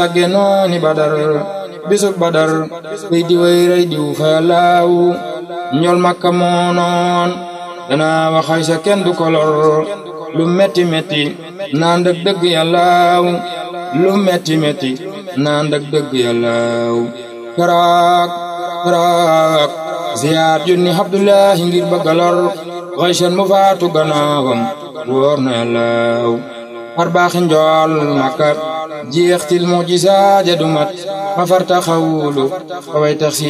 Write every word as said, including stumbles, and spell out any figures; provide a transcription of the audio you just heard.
genooni badar bisub badar way di way ray diw fa laaw ñol makka moonoon danaa waxay sa kenn du ko lor lu metti metti naan dëgg dëgg yàllaaw lu metti metti naan dëgg dëgg yàllaaw karaak karaak ziyaar junni Abdullahi ngir bëgga lor xaysan mu faatu gannaawam wóor na yàllaaw har baaxi njool makka jeextil mujisaat ya du mat ma farta xawulu fa way tax